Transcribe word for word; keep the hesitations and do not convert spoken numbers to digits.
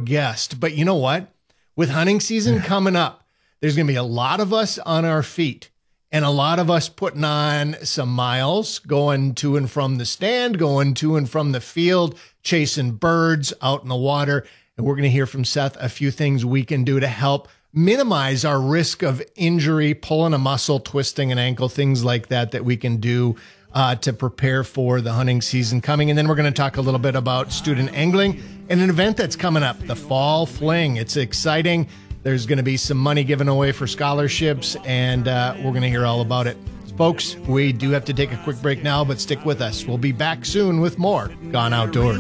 guest. But you know what? With hunting season coming up, there's going to be a lot of us on our feet and a lot of us putting on some miles, going to and from the stand, going to and from the field, chasing birds out in the water. And we're going to hear from Seth a few things we can do to help minimize our risk of injury, pulling a muscle, twisting an ankle, things like that, that we can do uh, to prepare for the hunting season coming. And then we're going to talk a little bit about student angling and an event that's coming up, the Fall Fling. It's exciting. There's going to be some money given away for scholarships, and uh, we're going to hear all about it. Folks, we do have to take a quick break now, but stick with us. We'll be back soon with more Gone Outdoors.